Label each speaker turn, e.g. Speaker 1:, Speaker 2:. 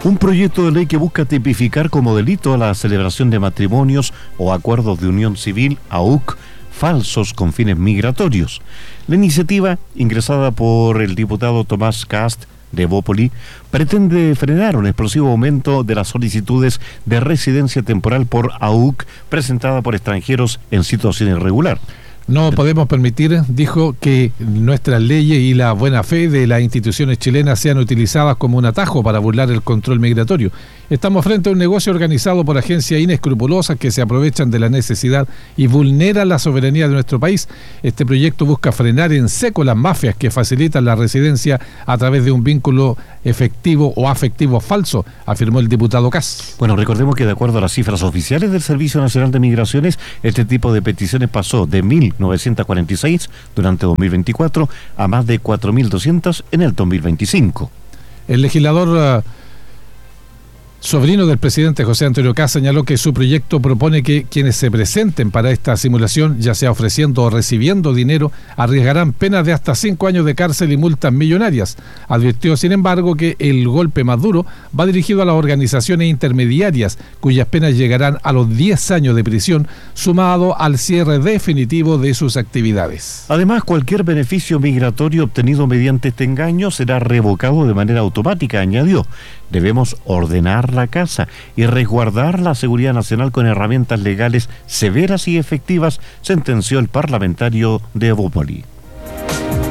Speaker 1: Un proyecto de ley que busca tipificar como delito la celebración de matrimonios o acuerdos de unión civil, AUC, falsos con fines migratorios. La iniciativa, ingresada por el diputado Tomás Cast de Evópoli, pretende frenar un explosivo aumento de las solicitudes de residencia temporal por AUC presentada por extranjeros en situación irregular.
Speaker 2: No podemos permitir, dijo, que nuestras leyes y la buena fe de las instituciones chilenas sean utilizadas como un atajo para burlar el control migratorio. Estamos frente a un negocio organizado por agencias inescrupulosas que se aprovechan de la necesidad y vulneran la soberanía de nuestro país. Este proyecto busca frenar en seco las mafias que facilitan la residencia a través de un vínculo efectivo o afectivo falso, afirmó el diputado Kass.
Speaker 1: Bueno, recordemos que de acuerdo a las cifras oficiales del Servicio Nacional de Migraciones, este tipo de peticiones pasó de 1.946 durante 2024 a más de 4.200 en el 2025.
Speaker 2: El legislador sobrino del presidente José Antonio Kast señaló que su proyecto propone que quienes se presenten para esta simulación, ya sea ofreciendo o recibiendo dinero, arriesgarán penas de hasta 5 años de cárcel y multas millonarias. Advirtió, sin embargo, que el golpe más duro va dirigido a las organizaciones intermediarias, cuyas penas llegarán a los 10 años de prisión, sumado al cierre definitivo de sus actividades.
Speaker 1: Además, cualquier beneficio migratorio obtenido mediante este engaño será revocado de manera automática, añadió. Debemos ordenar la casa y resguardar la seguridad nacional con herramientas legales severas y efectivas, sentenció el parlamentario de Evópoli.